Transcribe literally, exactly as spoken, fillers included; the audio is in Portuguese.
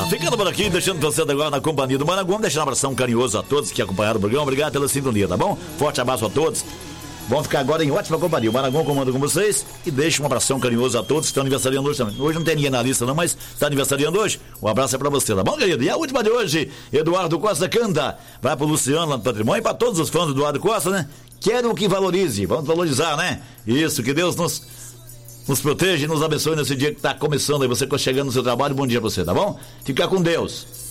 ficando por aqui, deixando você agora na companhia do Maranguam, deixando um abração carinhoso a todos que acompanharam o programa. Obrigado pela sintonia, tá bom? Forte abraço a todos. Vamos ficar agora em ótima companhia. O Maranguam comanda com vocês e deixa um abração carinhoso a todos que estão aniversariando hoje também. Hoje não tem ninguém na lista não, mas está aniversariando hoje. Um abraço é pra você, tá bom, querido? E a última de hoje, Eduardo Costa canta. Vai pro Luciano lá no Patrimônio e pra todos os fãs do Eduardo Costa, né? Quero que valorize. Vamos valorizar, né? Isso, que Deus nos, nos proteja e nos abençoe nesse dia que tá começando aí. Você chegando no seu trabalho, bom dia pra você, tá bom? Fica com Deus.